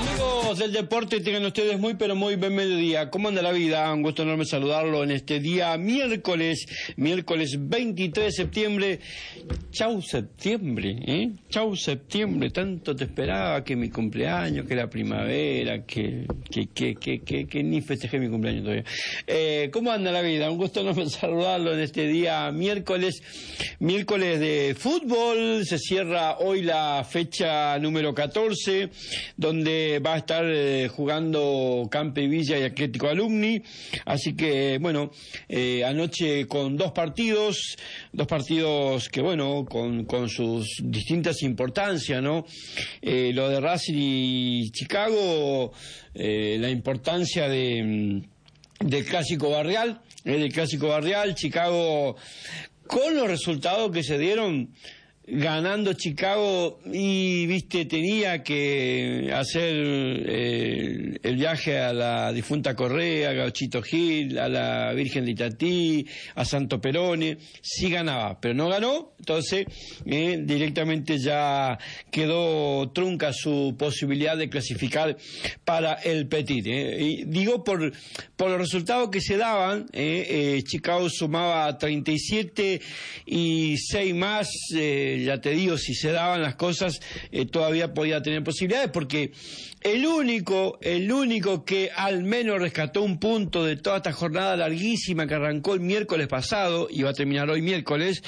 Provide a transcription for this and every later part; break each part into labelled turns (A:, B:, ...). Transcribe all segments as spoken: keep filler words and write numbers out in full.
A: Amigos del deporte, tengan ustedes muy pero muy buen mediodía. ¿Cómo anda la vida? Un gusto enorme saludarlo en este día miércoles, miércoles veintitrés de septiembre. Chau septiembre, ¿eh? Chau septiembre, tanto te esperaba, que mi cumpleaños, que la primavera, que que que que que, que ni festejé mi cumpleaños todavía. Eh, ¿Cómo anda la vida? Un gusto enorme saludarlo en este día miércoles, miércoles de fútbol. Se cierra hoy la fecha número catorce, donde va a estar eh, jugando Campe Villa y Atlético Alumni. Así que, bueno, eh, anoche con dos partidos, dos partidos que, bueno, con, con sus distintas importancias, ¿no? Eh, lo de Racing y Chicago, eh, la importancia de, del clásico barrial, eh, del clásico barrial, Chicago, con los resultados que se dieron, ganando Chicago, y viste, tenía que hacer eh, el viaje a la difunta Correa, a Gauchito Gil, a la Virgen de Itatí, a Santo Perone. Sí ganaba, pero no ganó, entonces eh, directamente ya quedó trunca su posibilidad de clasificar para el Petit. Eh. Y digo por, por los resultados que se daban, eh, eh, Chicago sumaba treinta y siete y seis más, eh, ya te digo, si se daban las cosas, eh, todavía podía tener posibilidades, porque el único, el único que al menos rescató un punto de toda esta jornada larguísima que arrancó el miércoles pasado y va a terminar hoy miércoles,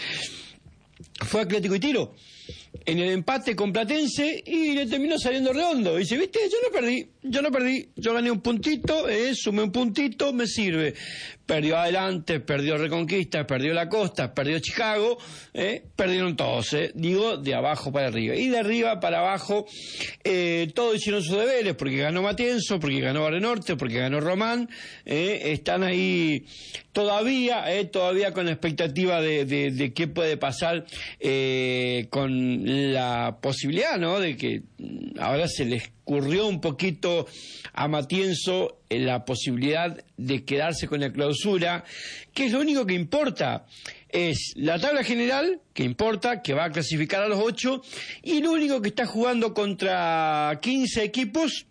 A: fue Atlético y Tiro, en el empate con Platense, y le terminó saliendo redondo. Y dice, viste, yo no perdí, yo no perdí, yo gané un puntito, eh, sumé un puntito, me sirve. Perdió Adelante, perdió Reconquista, perdió La Costa, perdió Chicago, eh, perdieron todos, eh, digo, de abajo para arriba. Y de arriba para abajo, eh, todos hicieron sus deberes, porque ganó Matienzo, porque ganó Barrio Norte, porque ganó Román, eh, están ahí todavía, eh, todavía con la expectativa de, de, de qué puede pasar, eh, con la posibilidad, ¿no?, de que ahora se les ocurrió un poquito a Matienzo la posibilidad de quedarse con la clausura, que es lo único que importa. Es la tabla general, que importa, que va a clasificar a los ocho, y lo único que está jugando contra quince equipos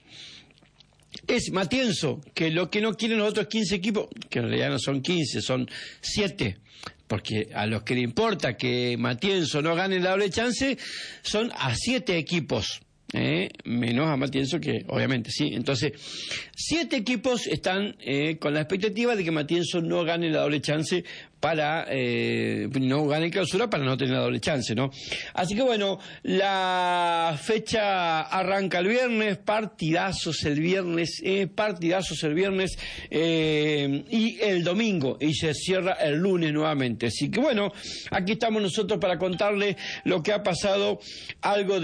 A: es Matienzo, que lo que no quieren los otros quince equipos, que en realidad no son quince, son siete, porque a los que le importa que Matienzo no gane la doble chance son a siete equipos. Eh, menos a Matienzo, que obviamente sí. Entonces, siete equipos están eh, con la expectativa de que Matienzo no gane la doble chance para eh, no gane clausura, para no tener la doble chance, ¿no? Así que bueno, la fecha arranca el viernes, partidazos el viernes, eh, partidazos el viernes eh, y el domingo, y se cierra el lunes nuevamente. Así que bueno, aquí estamos nosotros para contarle lo que ha pasado, algo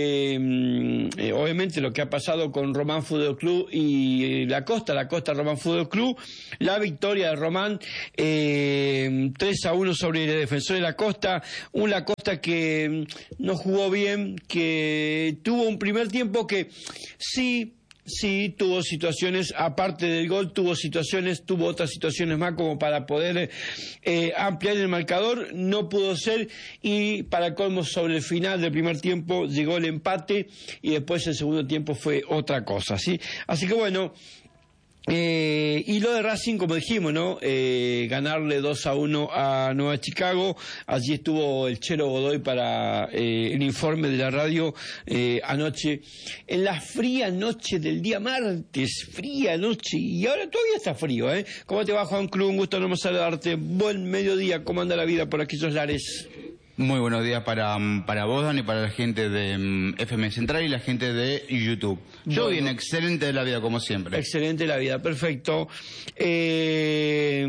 A: de eh, obviamente lo que ha pasado con Román Fútbol Club y La Costa, La Costa Román Fútbol Club, la victoria de Román eh, tres a uno sobre el Defensor de La Costa, un La Costa que no jugó bien, que tuvo un primer tiempo que sí, sí, tuvo situaciones, aparte del gol, tuvo situaciones, tuvo otras situaciones más como para poder eh, ampliar el marcador, no pudo ser, y para colmo sobre el final del primer tiempo llegó el empate, y después el segundo tiempo fue otra cosa, ¿sí? Así que bueno, Eh, y lo de Racing, como dijimos, ¿no? Eh, ganarle dos a uno a Nueva Chicago. Allí estuvo el Chelo Godoy para eh, el informe de la radio eh, anoche, en la fría noche del día martes, fría noche, y ahora todavía está frío, ¿eh? ¿Cómo te va, Juan Cruz? Un gusto enorme saludarte. Buen mediodía, ¿cómo anda la vida por aquellos lares?
B: Muy buenos días para, para vos, Dani, para la gente de um, F M Central y la gente de YouTube. Yo
A: bueno,
B: bien, excelente de la vida, como siempre.
A: Excelente la vida, perfecto. Eh,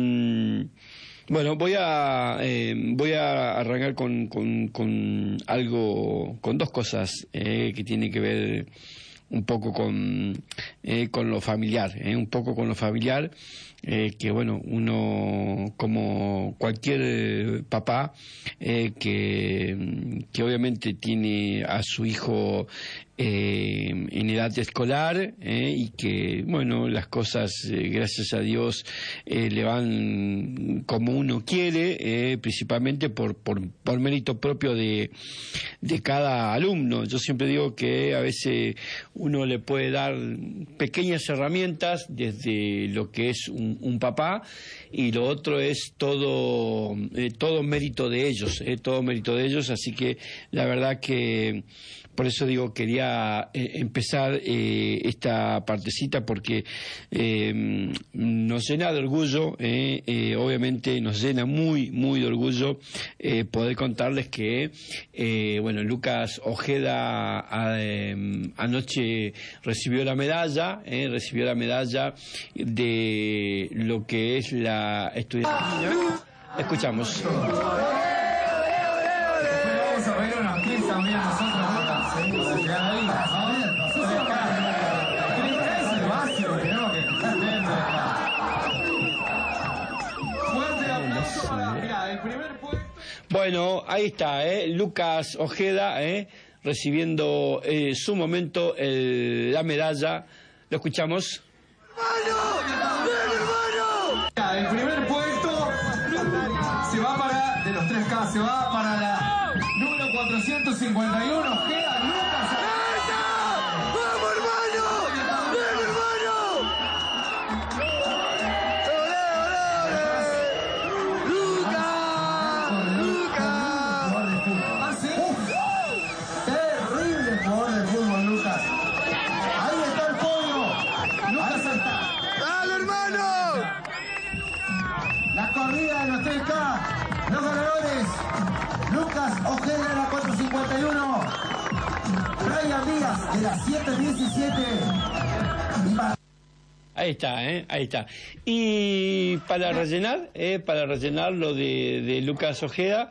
A: bueno, voy a eh, voy a arrancar con, con, con algo, con dos cosas eh, que tienen que ver un poco con, eh, con lo familiar, eh, un poco con lo familiar. Eh, que bueno, uno como cualquier papá eh, que, que obviamente tiene a su hijo eh, en, en edad escolar eh, y que, bueno, las cosas, eh, gracias a Dios, eh, le van como uno quiere, eh, principalmente por, por, por mérito propio de, de cada alumno. Yo siempre digo que a veces uno le puede dar pequeñas herramientas desde lo que es un, un papá, y lo otro es todo eh, todo mérito de ellos, eh, todo mérito de ellos, así que la verdad que por eso digo, quería eh, empezar eh, esta partecita porque eh, nos llena de orgullo, eh, eh, obviamente nos llena muy, muy de orgullo eh, poder contarles que, eh, bueno, Lucas Ojeda a, eh, anoche recibió la medalla, eh, recibió la medalla de lo que es la estudiantina. Escuchamos.
C: Vamos a ver una actriz también nosotros.
A: Bueno, ahí está, ¿eh? Lucas Ojeda, ¿eh? recibiendo eh, su momento el, la medalla. Lo escuchamos.
C: ¡Hermano! ¡Hermano! El primer puesto se va para, de los tres K, se va para la número cuatrocientos cincuenta y uno, Ojeda, Lucas. ¡Vamos, hermano! ¡Ven, hermano! ¡Lucas! ¡Lucas! ¿Ah, sí? Terrible jugador de fútbol, Lucas. Ahí está el podio. Lucas está. ¡Dale, hermano! La corrida de los tres K. Los ganadores. Lucas Ojeda de la cuatrocientos cincuenta y uno. Brian Díaz de la setecientos diecisiete. Y para...
A: Ahí está, ¿eh? Ahí está. Y para rellenar, eh, para rellenar lo de, de Lucas Ojeda,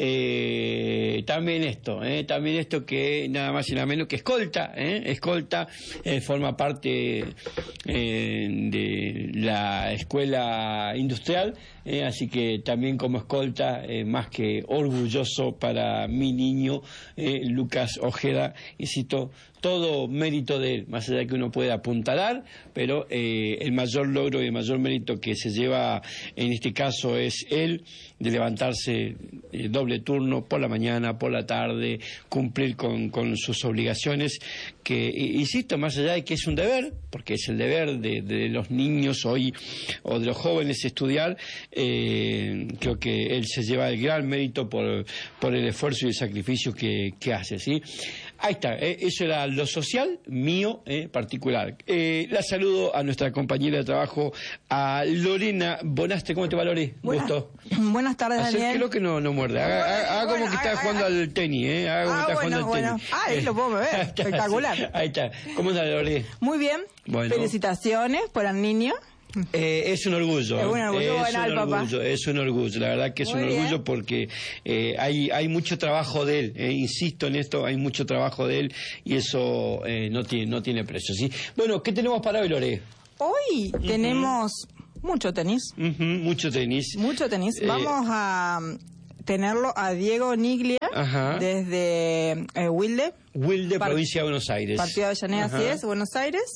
A: eh, también esto, eh, también esto que nada más y nada menos que escolta, eh, escolta, eh, forma parte eh, de la escuela industrial, eh, así que también como escolta, eh, más que orgulloso para mi niño, eh, Lucas Ojeda, insisto, todo mérito de él, más allá de que uno pueda apuntalar, pero eh, el mayor logro y el mayor mérito que se lleva en este caso es él, de levantarse eh, doble turno por la mañana, por la tarde, cumplir con, con sus obligaciones, que, insisto, más allá de que es un deber, porque es el deber de, de los niños hoy o de los jóvenes estudiar, eh, creo que él se lleva el gran mérito por, por el esfuerzo y el sacrificio que, que hace, ¿sí? Ahí está, eh, eso era lo social mío eh, particular. Eh, la saludo a nuestra compañera de trabajo, a Lorena Bonaste. ¿Cómo te va, Lore?
D: Buenas,
A: Gusto.
D: Buenas tardes, Daniel.
A: Acérquelo que no, no muerde. Haga, haga, haga
D: Bueno,
A: como que
D: haga,
A: está jugando
D: haga.
A: al tenis, ¿eh? Haga como
D: Ah,
A: que está
D: bueno,
A: jugando al
D: bueno.
A: tenis.
D: Ah, ahí lo puedo ver.
A: Ahí está,
D: Espectacular.
A: sí. Ahí está. ¿Cómo anda, Lore?
D: Muy bien.
A: Bueno.
D: Felicitaciones por el niño.
A: Eh, es un orgullo.
D: Es un orgullo,
A: es
D: bueno,
A: un
D: al papá.
A: orgullo, es un orgullo. La verdad que es
D: Muy
A: un
D: bien.
A: orgullo porque eh, hay hay mucho trabajo de él. Eh, insisto en esto, hay mucho trabajo de él y eso eh, no tiene no tiene precio. ¿Sí? Bueno, ¿qué tenemos para hoy, Lore?
D: Hoy uh-huh. tenemos mucho tenis.
A: Uh-huh, mucho tenis.
D: Mucho tenis.
A: Eh,
D: Vamos a tenerlo a Diego Niglia
A: Ajá.
D: desde eh, Wilde.
A: Wilde,
D: Par-
A: provincia de Buenos Aires.
D: Partido de Avellaneda,
A: Ajá.
D: así es, Buenos Aires.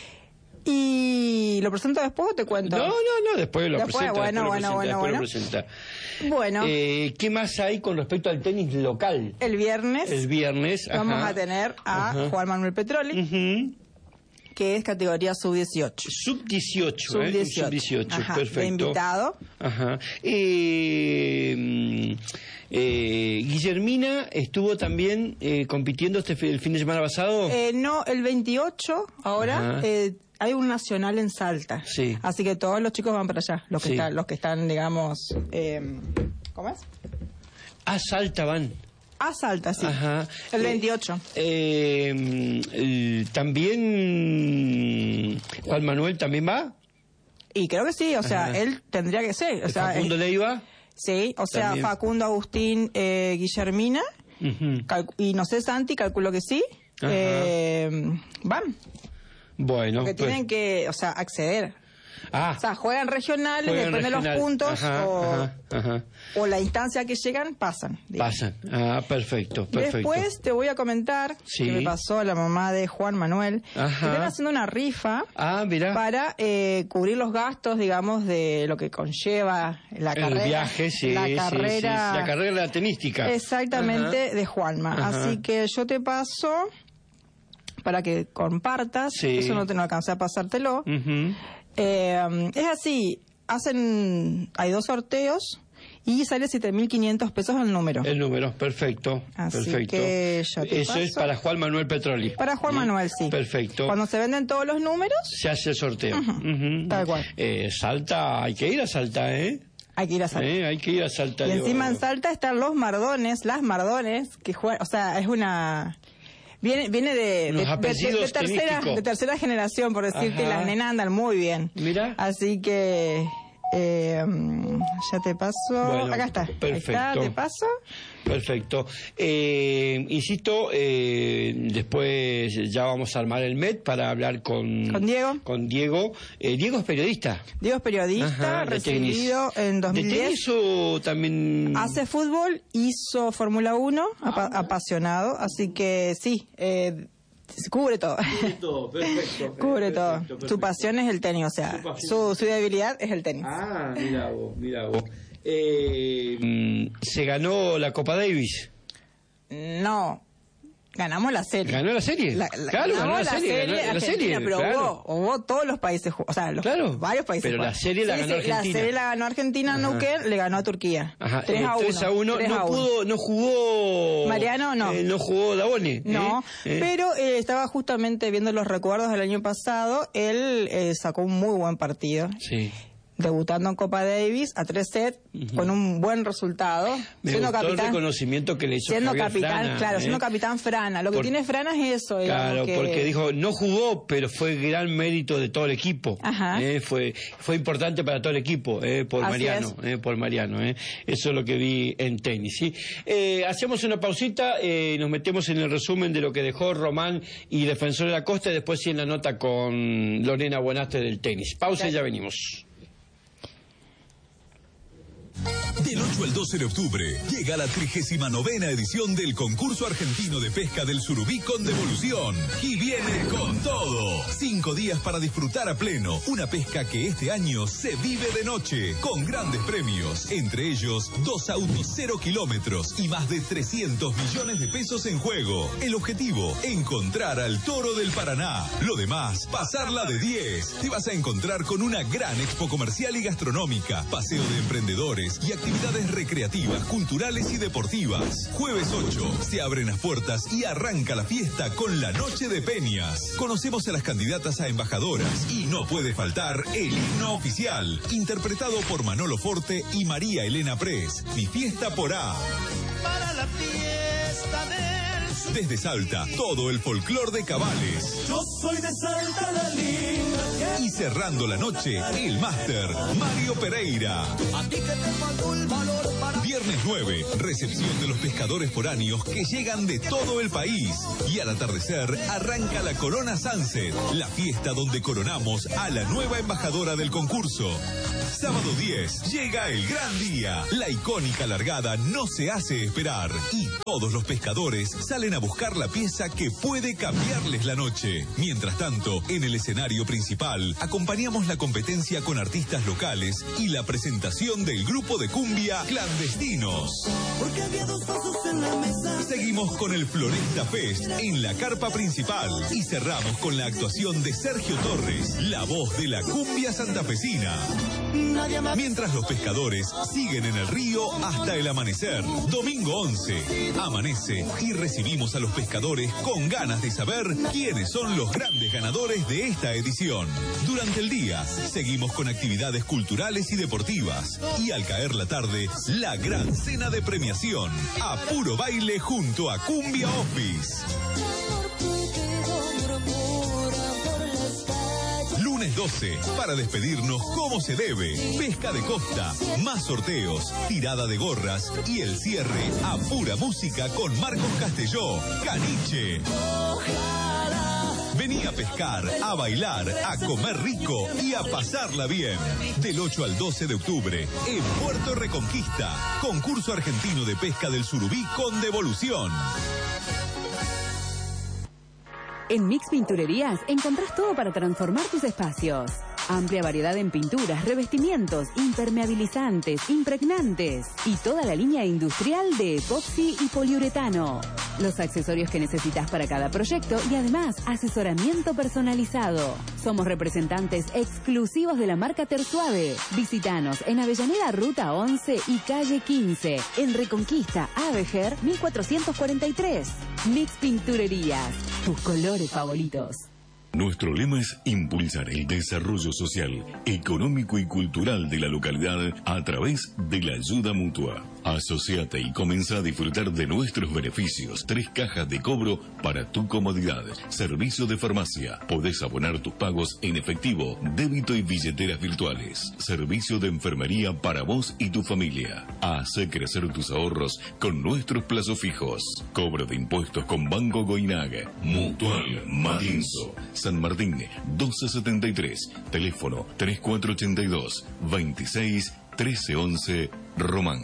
D: ¿Y lo presento después o te cuento?
A: No, no, no, después lo
D: Después,
A: presenta.
D: bueno,
A: después lo
D: bueno,
A: presenta, después
D: bueno,
A: lo
D: Bueno,
A: presenta. Eh, ¿Qué más hay con respecto al tenis local?
D: el viernes
A: El viernes.
D: vamos
A: ajá.
D: a tener a
A: Ajá.
D: Juan Manuel Petroli,
A: Uh-huh.
D: que es categoría sub dieciocho.
A: Sub dieciocho,
D: Sub
A: ¿eh?
D: dieciocho.
A: Sub dieciocho,
D: Ajá,
A: perfecto.
D: de invitado.
A: Ajá. Eh, mm, eh, Guillermina estuvo también eh, compitiendo este fi- el fin de semana pasado.
D: Eh, no, el veintiocho ahora
A: Ajá.
D: eh, hay un nacional en Salta.
A: Sí.
D: Así que todos los chicos van para allá, los que,
A: Sí.
D: están, los que están, digamos, eh, ¿cómo es?
A: A Salta van.
D: A Salta, sí.
A: Ajá.
D: El
A: Eh,
D: veintiocho.
A: eh, mm, eh, también Juan Manuel también va.
D: Y creo que sí, o sea,
A: Ajá.
D: él tendría que ser. O sea,
A: Facundo
D: eh,
A: Leiva.
D: sí, o sea,
A: También.
D: Facundo, Agustín, eh, Guillermina,
A: Ujú.
D: calcu- y no sé, Santi, calculo que sí.
A: Ajá.
D: Eh, van,
A: Bueno,
D: porque
A: pues,
D: tienen que, o sea, acceder.
A: Ah.
D: O sea, juegan regionales,
A: Juegan
D: depende
A: regional.
D: de los puntos
A: Ajá,
D: o,
A: ajá, ajá.
D: o la instancia que llegan, pasan. digamos.
A: Pasan. Ah, perfecto, perfecto.
D: Después te voy a comentar
A: Sí.
D: que me pasó a la mamá de Juan Manuel,
A: Ajá.
D: que están haciendo una rifa
A: Ah, mira.
D: para eh, cubrir los gastos, digamos, de lo que conlleva la
A: El
D: carrera.
A: viaje, sí,
D: la
A: sí,
D: carrera,
A: sí, la carrera tenística.
D: exactamente,
A: Ajá.
D: de Juanma.
A: Ajá.
D: Así que yo te paso para que compartas,
A: Sí.
D: eso no te no alcancé a pasártelo.
A: Ujú.
D: Eh, es así, hacen, hay dos sorteos y sale siete mil quinientos pesos el número.
A: El número, perfecto.
D: Así
A: perfecto.
D: que ya te
A: Eso es
D: paso.
A: para Juan Manuel Petroli.
D: Para Juan Manuel, sí.
A: Perfecto.
D: Cuando se venden todos los números,
A: Se hace el sorteo. Ujú.
D: tal cual.
A: Eh, Salta, hay que ir a Salta, ¿eh?
D: hay que ir a Salta.
A: Eh, Hay que ir a Salta.
D: Y
A: de
D: encima
A: Oro.
D: en Salta están los Mardones, las Mardones, que juegan, o sea, es una... Viene, viene de,
A: Unos
D: de- de- de-
A: apellidos
D: de tercera,
A: tenísticos.
D: de tercera generación, por decirte, y
A: Ajá.
D: las nenas andan muy bien.
A: Mira.
D: Así que... eh, ya te paso...
A: Bueno,
D: Acá está. Ahí
A: perfecto.
D: está, te paso.
A: Perfecto. Eh, insisto, eh, después ya vamos a armar el M E D para hablar con,
D: Con Diego.
A: Con Diego. Eh, Diego es periodista.
D: Diego es periodista,
A: Ajá, de tenis.
D: recibido en dos mil
A: ¿De
D: diez.
A: tenis o también...?
D: Hace fútbol, hizo Fórmula uno, apa- apasionado, así que sí, eh, cubre todo.
A: todo, perfecto.
D: Cubre todo.
A: Perfecto, perfecto.
D: Su pasión es el tenis, o sea,
A: Su pasión.
D: su, su debilidad es el tenis.
A: Ah, mira vos, mira vos. Eh, mm, se ganó la Copa Davis.
D: No, ganamos la serie.
A: ¿Ganó la serie?
D: La- la-
A: Claro, ganó
D: ganamos
A: la serie, ganó la
D: Argentina,
A: serie,
D: pero
A: claro.
D: hubo, hubo todos los países, ju- o sea, los,
A: Claro,
D: varios países.
A: pero la
D: jugaron.
A: serie la
D: Sí,
A: ganó
D: sí,
A: Argentina.
D: La serie la ganó Argentina,
A: Ajá.
D: Neuquén le ganó a Turquía.
A: Ajá,
D: tres
A: eh,
D: a uno.
A: tres a uno.
D: tres
A: No
D: a uno.
A: pudo, no jugó...
D: Mariano, no.
A: eh, no jugó Dabone.
D: No,
A: ¿eh? ¿Eh?
D: pero eh, estaba justamente viendo los recuerdos del año pasado. Él eh, sacó un muy buen partido,
A: Sí.
D: debutando en Copa Davis a tres sets, con un buen resultado.
A: Me
D: siendo
A: gustó el
D: capitán,
A: reconocimiento que le hizo
D: siendo
A: Javier
D: capitán,
A: Frana,
D: claro,
A: ¿eh?
D: siendo capitán Frana. Lo que
A: Por-
D: tiene Frana es eso, digamos,
A: Claro,
D: que-
A: porque dijo, no jugó, pero fue gran mérito de todo el equipo.
D: Ajá.
A: Eh, fue fue importante para todo el equipo, eh, por
D: Así
A: Mariano. Eh, por Mariano eh. Eso es lo que vi en tenis. ¿sí? Eh, hacemos una pausita, eh, nos metemos en el resumen de lo que dejó Román y Defensor de la Costa, y después sí en la nota con Lorena Buenastre del tenis. Pausa y ya venimos.
E: Del ocho al doce de octubre llega la trigésima novena edición del concurso argentino de pesca del surubí con devolución. Y viene con todo. Cinco días para disfrutar a pleno. Una pesca que este año se vive de noche. Con grandes premios. Entre ellos, dos autos cero kilómetros y más de trescientos millones de pesos en juego. El objetivo, encontrar al toro del Paraná. Lo demás, pasarla de diez. Te vas a encontrar con una gran expo comercial y gastronómica. Paseo de emprendedores y actividades recreativas, culturales y deportivas. Jueves ocho, se abren las puertas y arranca la fiesta con la Noche de Peñas. Conocemos a las candidatas a embajadoras y no puede faltar el himno oficial, interpretado por Manolo Forte y María Elena Pres. Mi fiesta por A.
F: Para la fiesta del sur.
E: Desde Salta, todo el folclor de Cabales.
F: Yo soy de Salta la linda.
E: Y cerrando la noche, el máster, Mario Pereira.
F: A ti que te faltó el valor para...
E: Viernes nueve, recepción de los pescadores foráneos que llegan de todo el país. Y al atardecer arranca la Corona Sunset, la fiesta donde coronamos a la nueva embajadora del concurso. Sábado diez, llega el gran día. La icónica largada no se hace esperar. Y todos los pescadores salen a buscar la pieza que puede cambiarles la noche. Mientras tanto, en el escenario principal, acompañamos la competencia con artistas locales y la presentación del grupo de cumbia Clandestinos.
F: Porque había dos pasos en la mesa.
E: Seguimos con el Floresta Fest en la carpa principal y cerramos con la actuación de Sergio Torres, la voz de la cumbia santafesina.
F: Nadie más.
E: Mientras los pescadores siguen en el río hasta el amanecer. Domingo once, amanece y recibimos a los pescadores con ganas de saber quiénes son los grandes ganadores de esta edición. Durante el día seguimos con actividades culturales y deportivas. Y al caer la tarde, la gran cena de premiación. A puro baile junto a Cumbia Office. Lunes doce, para despedirnos como se debe. Pesca de costa, más sorteos, tirada de gorras y el cierre a pura música con Marcos Castelló, Caniche. Vení Vení a pescar, a bailar, a comer rico y a pasarla bien. Del ocho al doce de octubre, en Puerto Reconquista, concurso argentino de pesca del surubí con devolución.
G: En Mix Pinturerías encontrás todo para transformar tus espacios. Amplia variedad en pinturas, revestimientos, impermeabilizantes, impregnantes y toda la línea industrial de epoxi y poliuretano. Los accesorios que necesitas para cada proyecto y además asesoramiento personalizado. Somos representantes exclusivos de la marca Tersuave. Visítanos en Avellaneda Ruta once y Calle quince, en Reconquista, Avejer mil cuatrocientos cuarenta y tres. Mix Pinturerías, tus colores favoritos.
H: Nuestro lema es impulsar el desarrollo social, económico y cultural de la localidad a través de la ayuda mutua. Asociate y comienza a disfrutar de nuestros beneficios. Tres cajas de cobro para tu comodidad. Servicio de farmacia. Podés abonar tus pagos en efectivo, débito y billeteras virtuales. Servicio de enfermería para vos y tu familia. Hacé crecer tus ahorros con nuestros plazos fijos. Cobro de impuestos con Banco Goinag. Mutual Marinzo. San Martín, doce setenta y tres. Teléfono tres cuatro ocho dos, veintiséis, trece once, Román.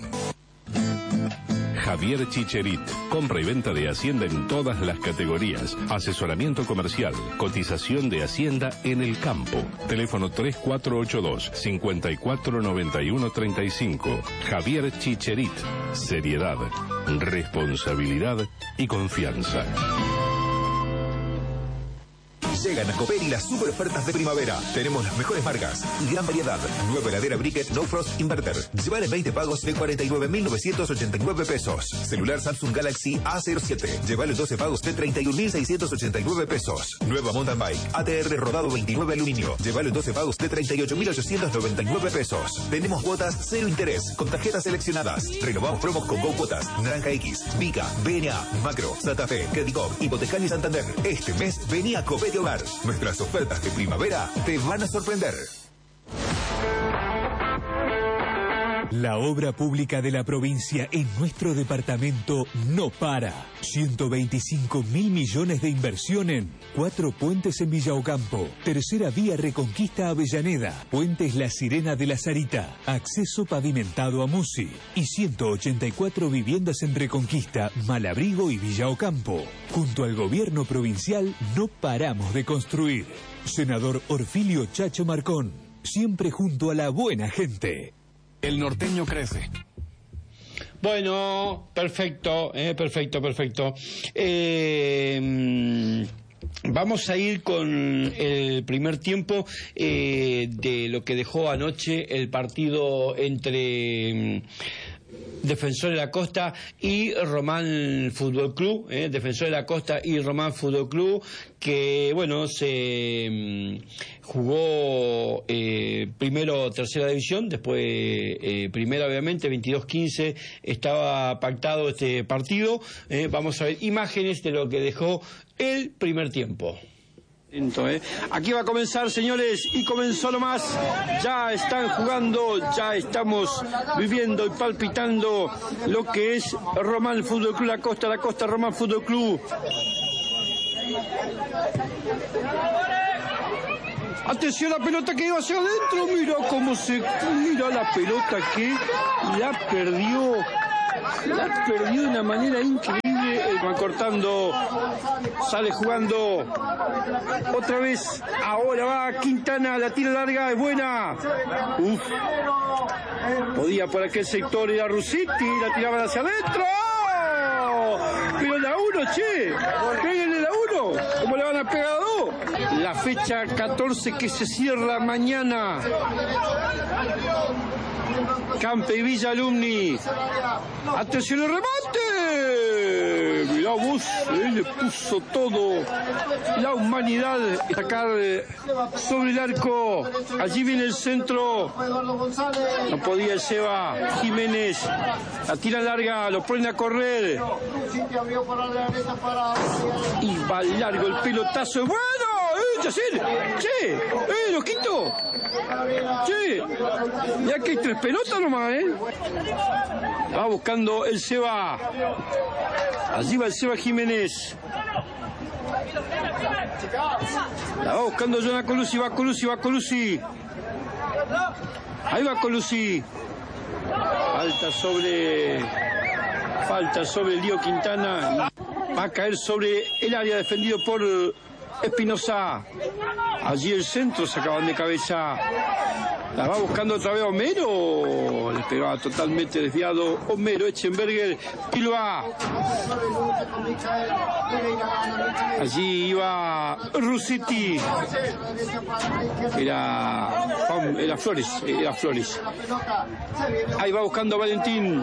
I: Javier Chicherit. Compra y venta de Hacienda en todas las categorías. Asesoramiento comercial. Cotización de Hacienda en el campo. Teléfono tres cuatro ocho dos, cinco cuatro nueve uno tres cinco. Javier Chicherit. Seriedad, responsabilidad y confianza.
J: Llegan a Coperi las super ofertas de primavera. Tenemos las mejores marcas y gran variedad. Nueva heladera Briquet No Frost Inverter. Llevar en veinte pagos de cuarenta y nueve mil novecientos ochenta y nueve pesos. Celular Samsung Galaxy A cero siete. Llevar en doce pagos de treinta y un mil seiscientos ochenta y nueve pesos. Nueva mountain bike A T R rodado veintinueve aluminio. Llevar en doce pagos de treinta y ocho mil ochocientos noventa y nueve pesos. Tenemos cuotas cero interés con tarjetas seleccionadas. Renovamos promos con Go Cuotas, Naranja X, Vica, B N A, Macro, Santa Fe, Credicop, Hipotecaria y Santander. Este mes vení a Coperi Hogar. Nuestras ofertas de primavera te van a sorprender.
K: La obra pública de la provincia en nuestro departamento no para. ciento veinticinco mil millones de inversión en cuatro puentes en Villa Ocampo, tercera vía Reconquista Avellaneda, puentes La Sirena de la Sarita, acceso pavimentado a Musi y ciento ochenta y cuatro viviendas en Reconquista, Malabrigo y Villa Ocampo. Junto al gobierno provincial no paramos de construir. Senador Orfilio Chacho Marcón, siempre junto a la buena gente.
L: El norteño crece.
A: Bueno, perfecto, eh, perfecto, perfecto. Eh, vamos a ir con el primer tiempo eh, de lo que dejó anoche el partido entre Defensor de la Costa y Román Fútbol Club, eh, Defensor de la Costa y Román Fútbol Club, que bueno, se um, jugó eh, primero tercera división, después eh, primera obviamente, veintidós quince estaba pactado este partido. Eh, vamos a ver imágenes de lo que dejó el primer tiempo. Eh. Aquí va a comenzar, señores, y comenzó nomás. Ya están jugando, ya estamos viviendo y palpitando lo que es Román Fútbol Club, la Costa, la Costa, Román Fútbol Club. Atención, la pelota que iba hacia adentro, mira cómo se mira la pelota que la perdió. La perdió de una manera increíble. Va cortando, sale jugando otra vez. Ahora va Quintana, la tira larga, es buena. Uf. Podía por aquel sector ir a Rusitti, la tiraban hacia adentro. Pero la uno, che, péguenle la uno. ¿Cómo le van a pegar a dos? La fecha catorce que se cierra mañana. Campe y Villa Alumni. Atención el remate. Mirá vos, él le puso todo. La humanidad. Sacar sobre el arco. Allí viene el centro. No podía el Seba Jiménez. La tira larga, lo ponen a correr. Y va largo el pelotazo. ¡Bueno! ¡Eh, Yacir! ¡Che! ¡Eh, loquito! ¡Che! Ya que hay tres pelotas nomás, ¿eh? Va buscando el Seba. Allí va el Seba Jiménez. La va buscando Jonah Colucci, va Colucci, va Colucci. Ahí va Colucci. Falta sobre... Falta sobre el Lío Quintana. Va a caer sobre el área defendido por Espinosa. Allí el centro sacaban de cabeza. La va buscando otra vez Homero. Le pegaba totalmente desviado Homero Echenberger. Pilva. Allí iba Rusiti. Era, era Flores. Era Flores. Ahí va buscando a Valentín.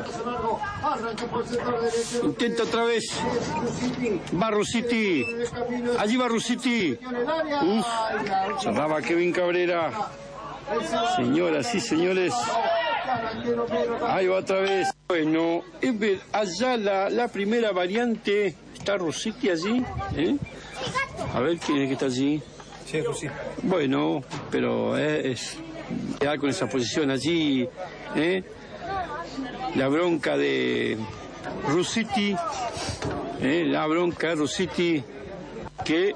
A: Intenta otra vez. Va Rusiti. Allí va Rusiti. Uf. Cerraba Kevin Cabrera. Señoras y señores, ahí va otra vez. Bueno, allá la, la primera variante. ¿Está Rositi allí? ¿Eh? A ver quién es que está allí.
M: Sí, Rositi.
A: Bueno, pero eh, es quedar con esa posición allí. ¿Eh? La bronca de Rositi. ¿Eh? La bronca de Rositi que...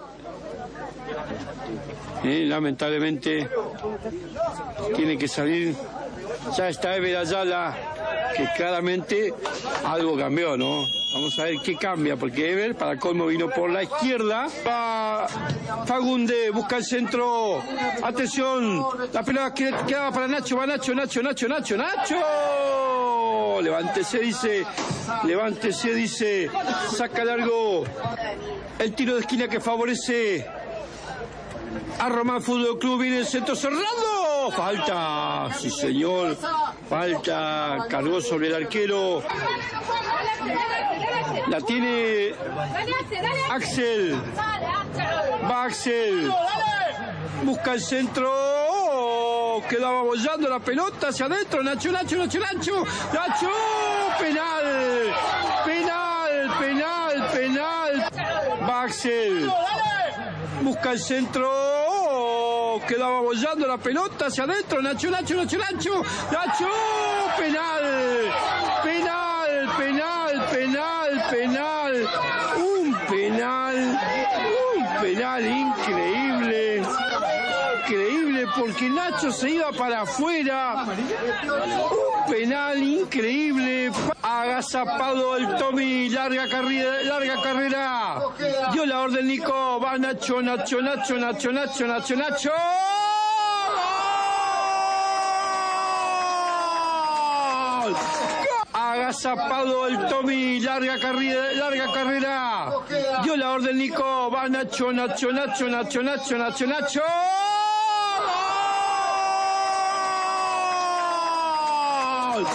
A: Eh, lamentablemente tiene que salir. Ya está Ever Ayala, que claramente algo cambió, ¿no? Vamos a ver qué cambia, porque Ever para colmo vino por la izquierda. Va Fagunde, busca el centro. Atención, la pelota quedaba para Nacho, va Nacho, Nacho, Nacho, Nacho, Nacho. Levántese, dice, levántese, dice, saca largo. El tiro de esquina que favorece a Román Fútbol Club. Viene el centro cerrado. Falta, sí señor. Falta, cargó sobre el arquero. La tiene Axel. Va Axel. Busca el centro. Quedaba bollando la pelota hacia adentro. Nacho, Nacho, Nacho, Nacho. Nacho. Penal. Penal, penal, penal. Va Axel. Busca el centro, quedaba bollando la pelota hacia adentro, Nacho, Nacho, Nacho, Nacho, Nacho, penal, penal, penal, penal, penal, un penal, un penal increíble, increíble porque Nacho se iba para afuera, un penal increíble. Agazapado el Tommy, larga carrera, larga carrera. Dio la orden Nico, va Nacho, Nacho, Nacho, Nacho, Nacho, Nacho, Nacho. ¡Gol! Agazapado el Tommy, larga carrera, larga carrera. Dio la orden Nico, va Nacho, Nacho, Nacho, Nacho, Nacho, Nacho, Nacho. ¡Gol!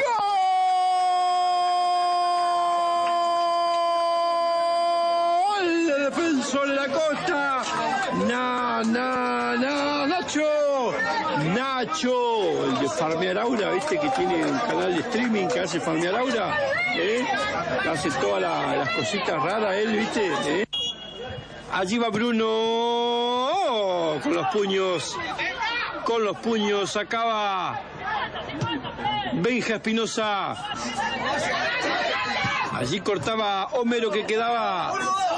A: Sobre la costa, na, na, na, Nacho, Nacho, el de Farmear Aura, viste que tiene un canal de streaming que hace Farmear Aura, ¿eh? Que hace todas la, las cositas raras él, viste, ¿eh? Allí va Bruno, oh, con los puños, con los puños, acaba Benja Espinosa, allí cortaba Homero que quedaba.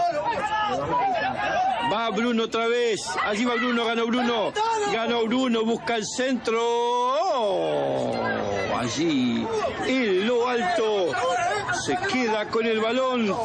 A: Va Bruno otra vez. Allí va Bruno, ganó Bruno. Ganó Bruno, busca el centro. Oh, allí, en lo alto, se queda con el balón.